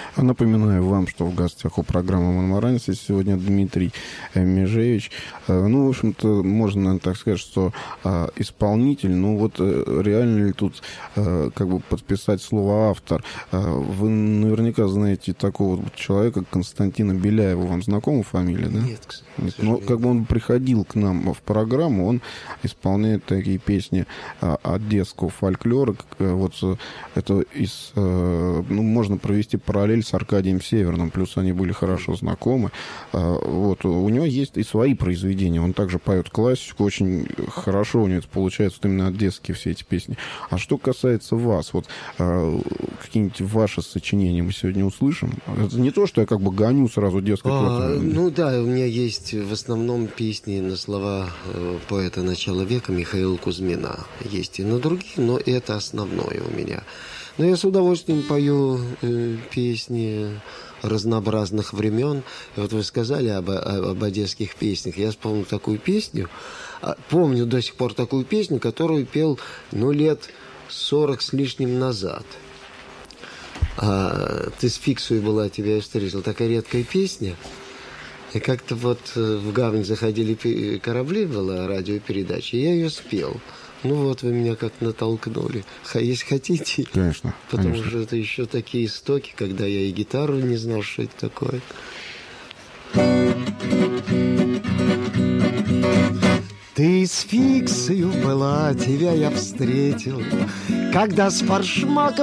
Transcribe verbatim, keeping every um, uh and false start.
Напоминаю вам, что в гостях у программы «Монмаранец» сегодня Дмитрий Межевич. Ну, в общем-то, можно так сказать, что исполнитель, ну вот реально ли тут как бы подписать слово «автор»? Вы наверняка знаете такого вот человека, Константина Беляева. Вам знакома фамилия, да? Нет, к Нет. Ну, как бы он приходил к нам в программу, он исполняет такие песни одесского фольклора. Вот это из... Ну, можно провести параллель с Аркадием Северным, плюс они были хорошо знакомы. Вот. У него есть и свои произведения. Он также поет классику, очень хорошо у него это получается, вот именно одесские все эти песни. А что касается вас, вот какие-нибудь ваши сочинения мы сегодня услышим? Это не то, что я как бы гоню сразу, дескать, а, в этом. Ну да, у меня есть в основном песни на слова поэта начала века Михаила Кузьмина. Есть и на других, но это основное у меня. Но я с удовольствием пою э, песни разнообразных времен. И вот вы сказали об, об одесских песнях. Я вспомнил такую песню, помню до сих пор такую песню, которую пел, ну, лет сорок с лишним назад. А, «Ты с фиксой была, тебя я встретил». Такая редкая песня. И как-то вот в гавань заходили корабли, была радиопередача, и я ее спел. Ну вот, вы меня как натолкнули. Если хотите. Конечно. Потому конечно. что это еще такие истоки, когда я и гитару не знал, что это такое. Ты с фиксою была, тебя я встретил, когда с форшмаком